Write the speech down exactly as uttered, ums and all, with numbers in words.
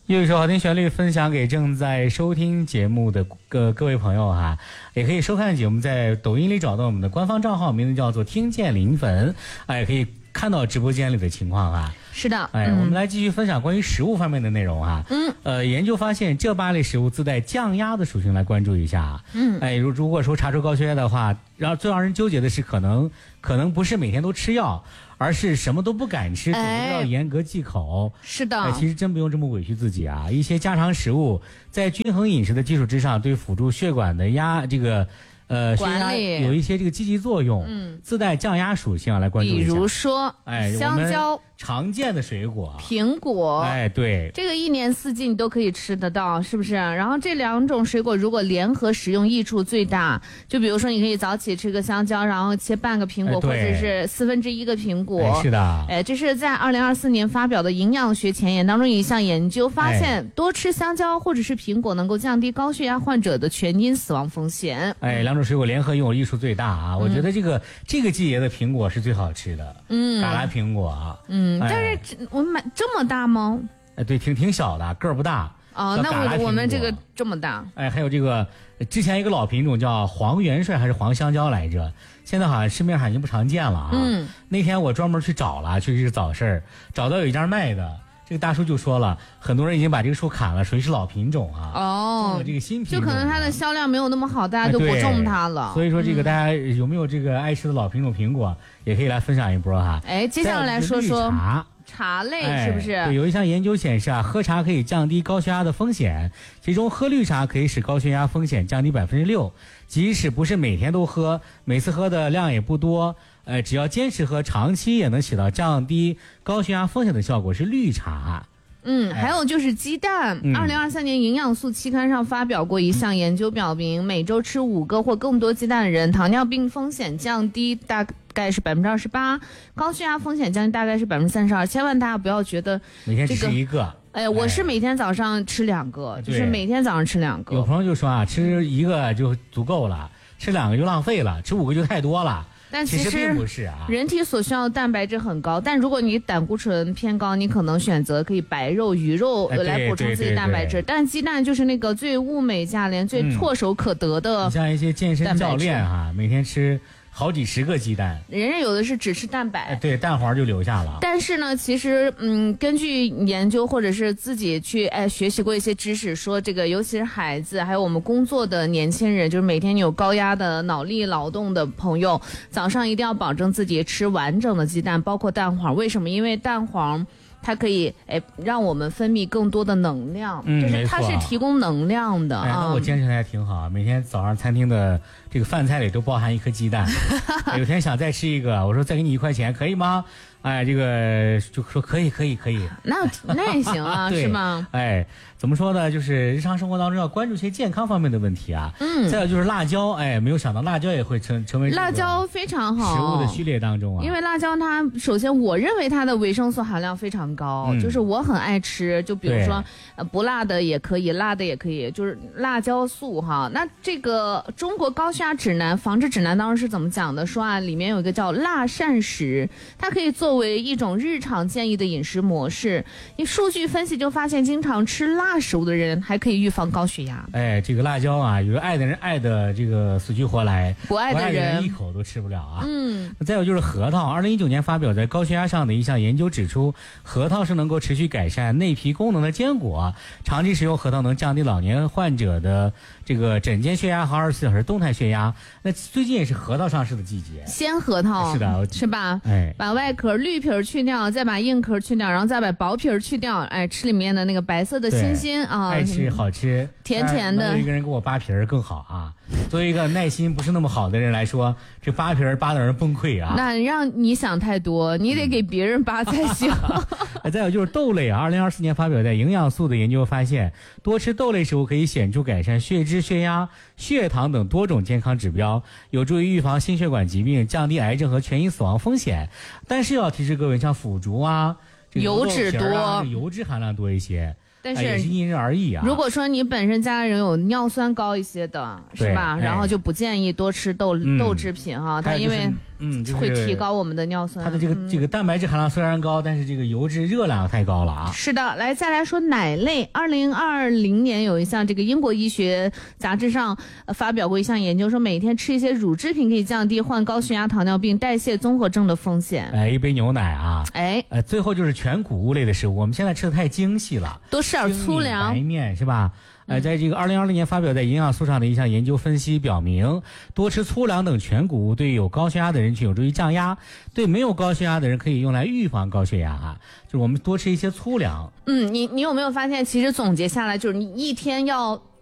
又一首好听旋律分享给正在收听节目的各各位朋友哈，也可以收看节目在抖音里找到我们的官方账号，名字叫做听见临汾，哎，也可以看到直播间里的情况啊。 是的， 哎、嗯，我们来继续分享关于食物方面的内容啊。 嗯， 呃，研究发现这八类食物自带降压的属性，来关注一下。 嗯， 哎，如如果说查出高血压的话，然后最让人纠结的是，可能可能不是每天都吃药，而是什么都不敢吃，总是要严格忌口。 是的， 哎，其实真不用这么委屈自己啊。一些家常食物在均衡饮食的基础之上，对辅助血管的压这个。呃，血压有一些这个积极作用，嗯，自带降压属性啊，来关注一下。 比如说，哎，香蕉， 常见的水果， 苹果， 哎，对， 这个一年四季你都可以吃得到，是不是？然后这两种水果如果联合食用，益处最大。就比如说，你可以早起吃个香蕉，然后切半个苹果， 哎、 或者是四分之一个苹果。 哎、是的， 哎，这是在二零二四年发表的营养学前沿当中有一项研究发现，哎、多吃香蕉或者是苹果能够降低高血压患者的全因死亡风险。 哎，两种水果联合用，益处最大啊！嗯、我觉得这个这个季节的苹果是最好吃的，嗯，嘎啦苹果啊， 嗯，哎、但是我买这么大吗？ 哎，对，挺挺小的，个儿不大。 哦，那我我们这个这么大。 哎，还有这个之前一个老品种叫黄元帅还是黄香蕉来着，现在好像市面上已经不常见了啊。嗯，那天我专门去找了，去这个早市找到有一家卖的。这个大叔就说了，很多人已经把这个树砍了，属于是老品种啊。 哦， 这个新品种、啊， 就可能它的销量没有那么好，大家就不种它了。 哎、所以说，这个大家有没有这个爱吃的老品种苹果，嗯、也可以来分享一波哈。 哎，接下来来说说茶。 茶类是不是、 哎？对，有一项研究显示啊，喝茶可以降低高血压的风险，其中喝绿茶可以使高血压风险降低百分之六，即使不是每天都喝，每次喝的量也不多，呃，只要坚持喝，长期也能起到降低高血压风险的效果，是绿茶。 嗯，还有就是鸡蛋。二零二三年营养素期刊上发表过一项研究，表明每周吃五个或更多鸡蛋的人，糖尿病风险降低大概是百分之二十八，高血压风险降低大概是百分之三十二。千万大家不要觉得、这个、 每天吃一个。 哎，我是每天早上吃两个， 哎、 就是每天早上吃两个。 有朋友就说啊，吃一个就足够了，吃两个就浪费了，吃五个就太多了。 但其实并不是啊， 人体所需要的蛋白质很高，但如果你胆固醇偏高，你可能选择可以白肉、鱼肉来补充自己的蛋白质。但鸡蛋就是那个最物美价廉、最唾手可得的、 嗯。你像一些健身教练哈、啊，每天吃好几十个鸡蛋， 人家有的是只吃蛋白， 哎、对，蛋黄就留下了。 但是呢，其实嗯，根据研究或者是自己去哎学习过一些知识，说这个尤其是孩子，还有我们工作的年轻人，就是每天有高压的脑力劳动的朋友，早上一定要保证自己吃完整的鸡蛋，包括蛋黄。为什么？因为蛋黄它可以哎让我们分泌更多的能量， 嗯、 就是它是提供能量的。 哎，那我坚持的还挺好，每天早上餐厅的这个饭菜里都包含一颗鸡蛋。有天想再吃一个，我说再给你一块钱可以吗？哎，这个就说可以可以可以。 那那也行啊，是吗？ 哎，怎么说呢？就是日常生活当中要关注一些健康方面的问题啊。嗯。再有就是辣椒，哎，没有想到辣椒也会成成为辣椒非常好食物的序列当中啊。 因为辣椒它首先我认为它的维生素含量非常高，嗯、就是我很爱吃，就比如说呃不辣的也可以，辣的也可以，就是辣椒素哈。那这个中国高血压指南防治指南当中是怎么讲的？说啊，里面有一个叫辣膳食，它可以作为一种日常建议的饮食模式。你数据分析就发现，经常吃辣食物的人还可以预防高血压。 哎，这个辣椒啊，有爱的人爱的这个死去活来， 不爱的人, 不爱的人一口都吃不了啊。 嗯。 再有就是核桃，二零一九年发表在高血压上的一项研究指出，核桃是能够持续改善内皮功能的坚果，长期食用核桃能降低老年患者的这个诊间血压和二十四小时动态血压。那最近也是核桃上市的季节， 鲜核桃是的， 是吧？ 哎， 把外壳绿皮去掉，再把硬壳去掉，然后再把薄皮去掉，哎，吃里面的那个白色的心心啊， 爱吃好吃， 甜甜的。 有一个人给我扒皮儿更好啊。作为一个耐心不是那么好的人来说，这扒皮儿扒的人崩溃啊。 那让你想太多，你得给别人扒才行。 嗯、再有就是豆类啊，二零二四年发表在营养素的研究发现，多吃豆类食物可以显著改善血脂、血压、血糖等多种健康指标，有助于预防心血管疾病，降低癌症和全因死亡风险。但是要提示各位，像腐竹啊，这个、 油脂多、 啊，油脂含量多一些。 但是、 哎、也是因人而异啊。 如果说你本身家人有尿酸高一些的，是吧？然后就不建议多吃豆、嗯、豆制品哈，它因为嗯，就是、 会提高我们的尿酸。 它的这个、嗯、这个蛋白质含量虽然高，但是这个油脂热量太高了啊。 是的，来再来说奶类。二零二零年有一项这个英国医学杂志上、呃、发表过一项研究，说每天吃一些乳制品可以降低患高血压、糖尿病、代谢综合症的风险。 哎，一杯牛奶啊， 哎， 呃，最后就是全谷物类的食物，我们现在吃的太精细了， 多吃点粗粮、 白面是吧？呃，在这个二零二零年发表在营养素上的一项研究分析表明，多吃粗粮等全谷物对有高血压的人群有助于降压，对没有高血压的人可以用来预防高血压啊。就是我们多吃一些粗粮。 嗯，你你有没有发现，其实总结下来就是你一天要